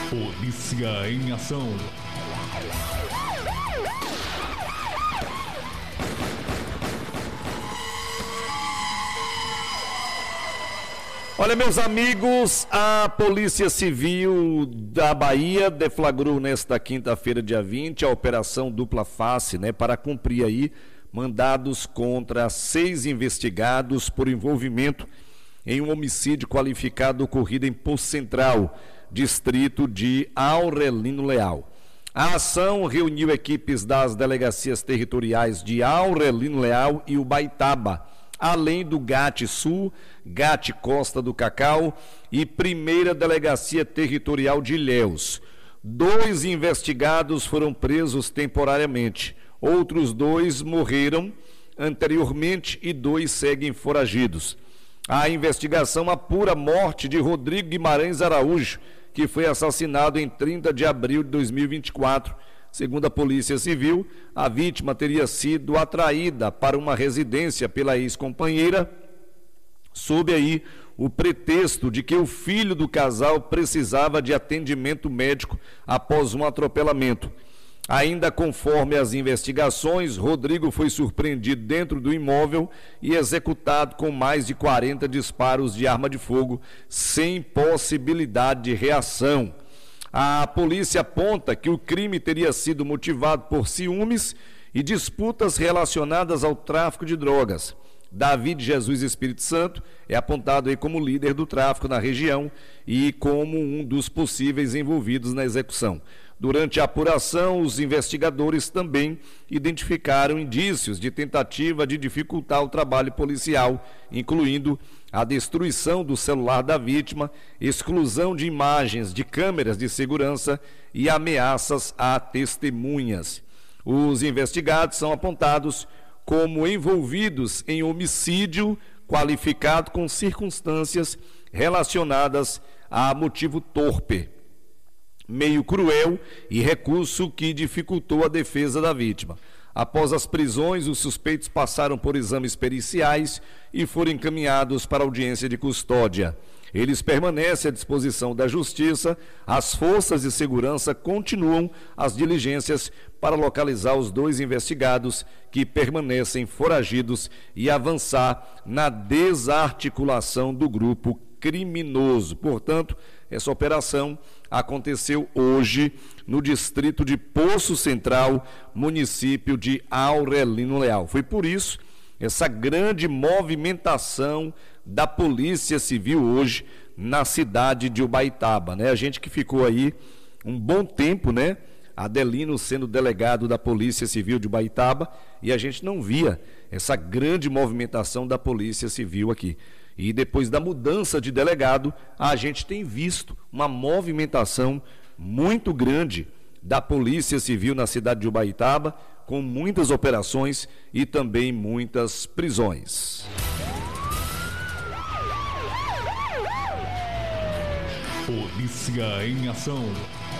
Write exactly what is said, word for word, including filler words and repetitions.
Polícia em ação. Olha, meus amigos, a Polícia Civil da Bahia deflagrou nesta quinta-feira, dia vinte, a Operação Dupla Face, né, para cumprir aí mandados contra seis investigados por envolvimento em um homicídio qualificado ocorrido em Poço Central, distrito de Aurelino Leal. A ação reuniu equipes das delegacias territoriais de Aurelino Leal e Ubaitaba, além do GAT Sul, GAT Costa do Cacau e Primeira Delegacia Territorial de Ilhéus. Dois investigados foram presos temporariamente, outros dois morreram anteriormente e dois seguem foragidos. A investigação apura a morte de Rodrigo Guimarães Araújo, que foi assassinado em trinta de abril de dois mil e vinte e quatro. Segundo a Polícia Civil, a vítima teria sido atraída para uma residência pela ex-companheira, sob aí o pretexto de que o filho do casal precisava de atendimento médico após um atropelamento. Ainda conforme as investigações, Rodrigo foi surpreendido dentro do imóvel e executado com mais de quarenta disparos de arma de fogo, sem possibilidade de reação. A polícia aponta que o crime teria sido motivado por ciúmes e disputas relacionadas ao tráfico de drogas. Davi de Jesus Espírito Santo é apontado aí como líder do tráfico na região e como um dos possíveis envolvidos na execução. Durante a apuração, os investigadores também identificaram indícios de tentativa de dificultar o trabalho policial, incluindo a destruição do celular da vítima, exclusão de imagens de câmeras de segurança e ameaças a testemunhas. Os investigados são apontados como envolvidos em homicídio qualificado com circunstâncias relacionadas a motivo torpe, meio cruel e recurso que dificultou a defesa da vítima. Após as prisões, os suspeitos passaram por exames periciais e foram encaminhados para audiência de custódia. Eles permanecem à disposição da Justiça. As forças de segurança continuam as diligências para localizar os dois investigados que permanecem foragidos e avançar na desarticulação do grupo criminoso. Portanto, essa operação aconteceu hoje no distrito de Poço Central, município de Aurelino Leal. Foi por isso essa grande movimentação da Polícia Civil hoje na cidade de Ubaitaba, né? A gente que ficou aí um bom tempo, né? Adelino sendo delegado da Polícia Civil de Ubaitaba, e a gente não via essa grande movimentação da Polícia Civil aqui. E depois da mudança de delegado, a gente tem visto uma movimentação muito grande da Polícia Civil na cidade de Ubaitaba, com muitas operações e também muitas prisões. Polícia em ação.